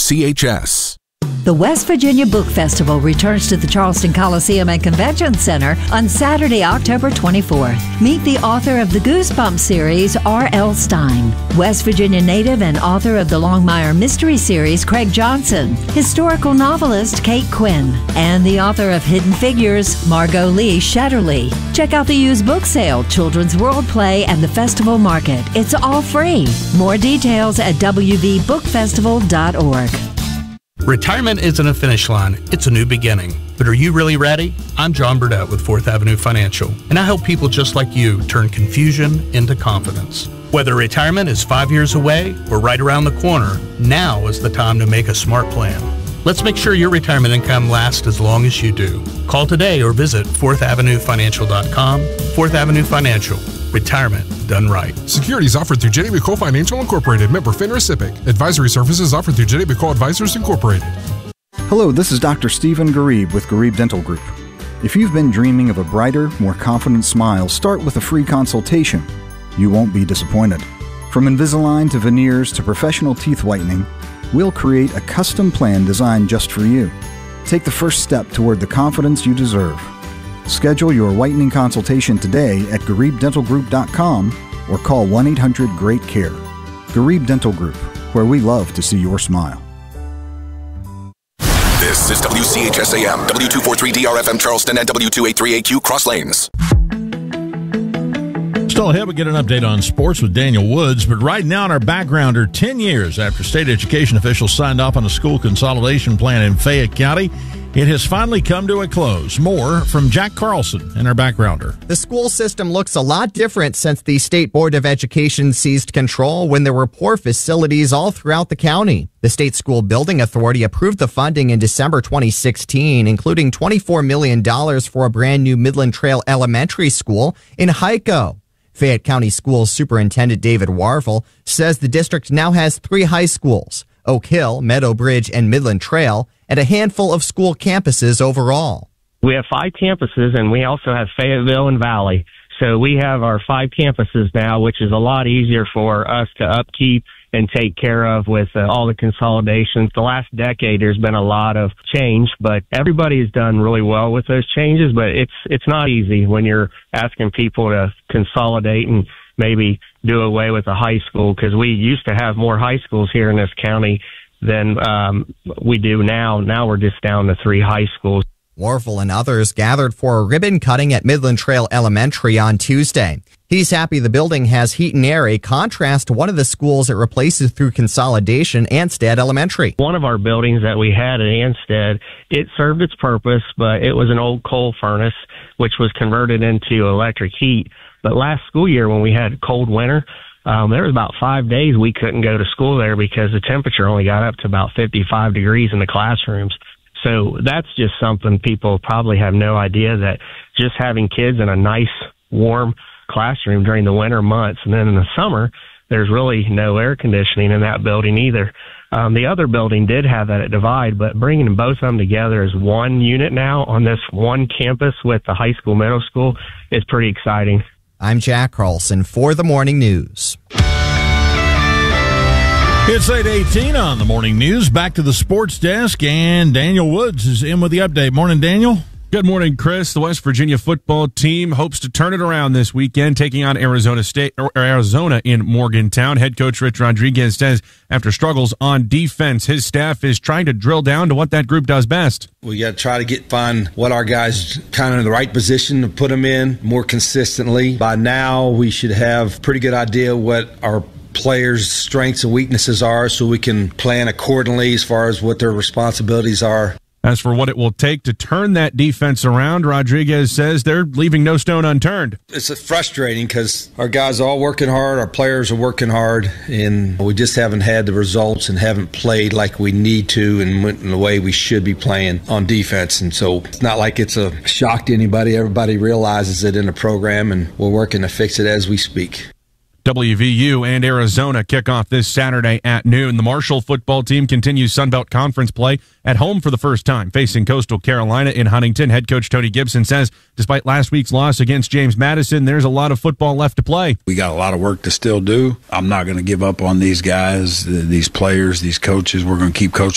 WCHS. The West Virginia Book Festival returns to the Charleston Coliseum and Convention Center on Saturday, October 24th. Meet the author of the Goosebumps series, R.L. Stein, West Virginia native and author of the Longmire Mystery series, Craig Johnson, historical novelist Kate Quinn, and the author of Hidden Figures, Margot Lee Shetterly. Check out the used book sale, Children's World Play, and the festival market. It's all free. More details at wvbookfestival.org. Retirement isn't a finish line, it's a new beginning. But are you really ready? I'm John Burdett with 4th Avenue Financial, and I help people just like you turn confusion into confidence. Whether retirement is 5 years away or right around the corner, now is the time to make a smart plan. Let's make sure your retirement income lasts as long as you do. Call today or visit 4thavenuefinancial.com. 4th Avenue Financial. Retirement done right. Securities offered through J.W. Cole Financial Incorporated, member FINRA SIPC. Advisory services offered through J.W. Cole Advisors Incorporated. Hello, this is Dr. Stephen Garib with Garib Dental Group. If you've been dreaming of a brighter, more confident smile, start with a free consultation. You won't be disappointed. From Invisalign to veneers to professional teeth whitening, we'll create a custom plan designed just for you. Take the first step toward the confidence you deserve. Schedule your whitening consultation today at GaribDentalGroup.com or call 1-800-GREAT-CARE. Garib Dental Group, where we love to see your smile. This is WCHS-AM, W243-DRFM Charleston, and W283-AQ Cross Lanes. Still ahead, we get an update on sports with Daniel Woods, but right now in our backgrounder, 10 years after state education officials signed off on a school consolidation plan in Fayette County, it has finally come to a close. More from Jack Carlson in our backgrounder. The school system looks a lot different since the State Board of Education seized control when there were poor facilities all throughout the county. The State School Building Authority approved the funding in December 2016, including $24 million for a brand new Midland Trail Elementary School in Hico. Fayette County Schools Superintendent David Warfel says the district now has 3 high schools, Oak Hill, Meadow Bridge, and Midland Trail, and a handful of school campuses overall. We have 5 campuses, and we also have Fayetteville and Valley. So we have our 5 campuses now, which is a lot easier for us to upkeep and take care of with all the consolidations. The last decade, there's been a lot of change, but everybody has done really well with those changes. But it's not easy when you're asking people to consolidate and maybe do away with a high school, because we used to have more high schools here in this county than we do now. Now we're just down to 3 high schools. Warfel and others gathered for a ribbon cutting at Midland Trail Elementary on Tuesday. He's happy the building has heat and air, a contrast to one of the schools it replaces through consolidation, Anstead Elementary. One of our buildings that we had at Anstead, it served its purpose, but it was an old coal furnace, which was converted into electric heat. But last school year, when we had a cold winter, there was about 5 days we couldn't go to school there because the temperature only got up to about 55 degrees in the classrooms. So that's just something people probably have no idea, that just having kids in a nice, warm classroom during the winter months, and then in the summer, there's really no air conditioning in that building either. The other building did have that at Divide, but bringing both of them together as one unit now on this one campus with the high school, middle school is pretty exciting. I'm Jack Carlson for the Morning News. It's 8:18 on the Morning News. Back to the sports desk, and Daniel Woods is in with the update. Morning, Daniel. Good morning, Chris. The West Virginia football team hopes to turn it around this weekend, taking on Arizona in Morgantown. Head coach Rich Rodriguez says after struggles on defense, his staff is trying to drill down to what that group does best. We got to try to find what our guys kind of in the right position to put them in more consistently. By now, we should have a pretty good idea what our players' strengths and weaknesses are, so we can plan accordingly as far as what their responsibilities are. As for what it will take to turn that defense around, Rodriguez says they're leaving no stone unturned. It's frustrating because our guys are all working hard, our players are working hard, and we just haven't had the results and haven't played like we need to and went in the way we should be playing on defense. And so it's not like it's a shock to anybody. Everybody realizes it in the program, and we're working to fix it as we speak. WVU and Arizona kick off this Saturday at noon. The Marshall football team continues Sunbelt Conference play at home for the first time, facing Coastal Carolina in Huntington. Head coach Tony Gibson says despite last week's loss against James Madison, there's a lot of football left to play. We got a lot of work to still do. I'm not going to give up on these guys, these players, these coaches. We're going to keep coaching